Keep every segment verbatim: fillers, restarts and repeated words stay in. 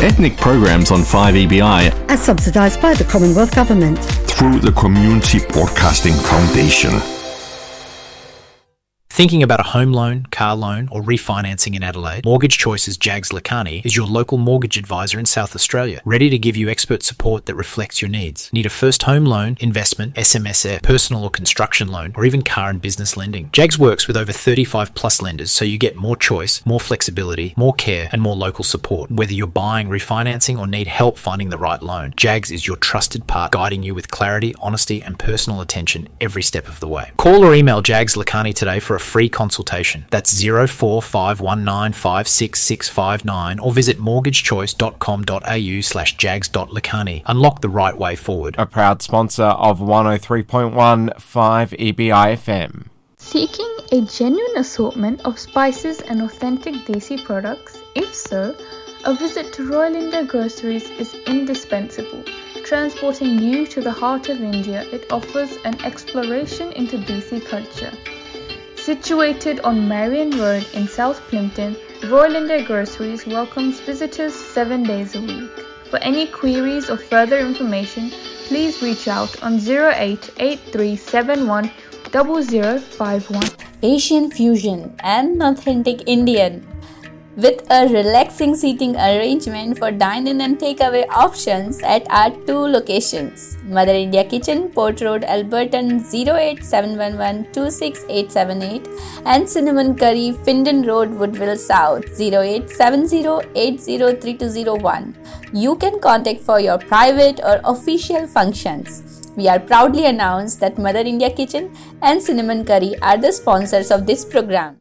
ethnic programs on five E B I as subsidised by the Commonwealth Government through the Community Broadcasting Foundation. Thinking about a home loan, car loan or refinancing in Adelaide? Mortgage Choice's Jags Lakhani is your local mortgage advisor in South Australia, ready to give you expert support that reflects your needs. Need a first home loan, investment, S M S F, personal or construction loan, or even car and business lending? Jags works with over thirty-five plus lenders, so you get more choice, more flexibility, more care and more local support. Whether you're buying, refinancing or need help finding the right loan, Jags is your trusted partner, guiding you with clarity, honesty and personal attention every step of the way. Call or email Jags Lakhani today for a free consultation. That's zero four five one nine five six six five nine or visit mortgagechoice.com.au slash jags.lakhani. Unlock the right way forward. A proud sponsor of one oh three point one five E B I F M. Seeking a genuine assortment of spices and authentic Desi products? If so, a visit to Royal India Groceries is indispensable. Transporting you to the heart of India, it offers an exploration into Desi culture. Situated on Marion Road in South Plimpton, Royal India Groceries welcomes visitors seven days a week. For any queries or further information, please reach out on zero eight eight three seven one zero zero five one. Asian Fusion, an authentic Indian. With a relaxing seating arrangement for dine-in and takeaway options at our two locations. Mother India Kitchen, Port Road, Alberton zero eight seven one one two six eight seven eight and Cinnamon Curry, Findon Road, Woodville South zero eight seven zero eight zero three two zero one. You can contact for your private or official functions. We are proudly announce that Mother India Kitchen and Cinnamon Curry are the sponsors of this program.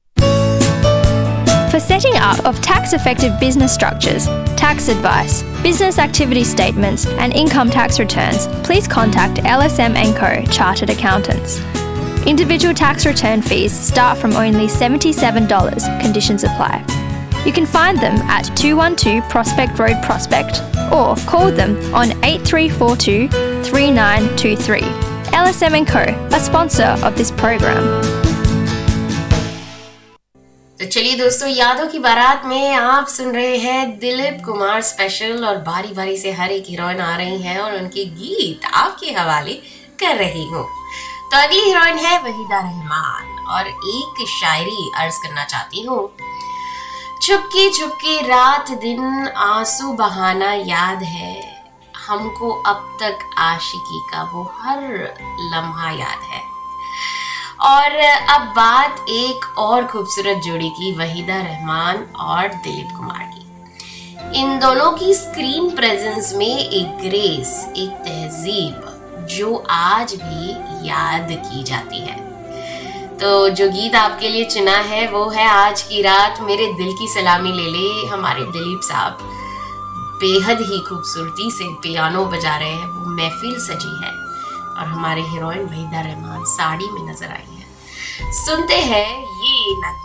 For setting up of tax-effective business structures, tax advice, business activity statements and income tax returns, please contact L S M and Co Chartered Accountants. Individual tax return fees start from only seventy-seven dollars, conditions apply. You can find them at two one two Prospect Road, Prospect, or call them on eight three four two three nine two three. L S M and Co, a sponsor of this program. तो चलिए दोस्तों, यादों की बारात में आप सुन रहे हैं दिलीप कुमार स्पेशल और बारी बारी से हर एक हीरोइन आ रही हैं और उनके गीत आपके हवाले कर रही हूँ। तो अगली हीरोइन है वहीदा रहमान और एक शायरी अर्ज करना चाहती हूँ। छुपके छुपके रात दिन आंसू बहाना याद है, हमको अब तक आशिकी का वो हर लम्हा याद है। और अब बात एक और खूबसूरत जोड़ी की, वहीदा रहमान और दिलीप कुमार की। इन दोनों की स्क्रीन प्रेजेंस में एक ग्रेस, एक तहजीब जो आज भी याद की जाती है। तो जो गीत आपके लिए चुना है वो है आज की रात मेरे दिल की सलामी ले ले। हमारे दिलीप साहब बेहद ही खूबसूरती से पियानो बजा रहे हैं, वो महफिल सजी है और हमारे हीरोइन वहीदा रहमान साड़ी में नजर आई है। सुनते हैं ये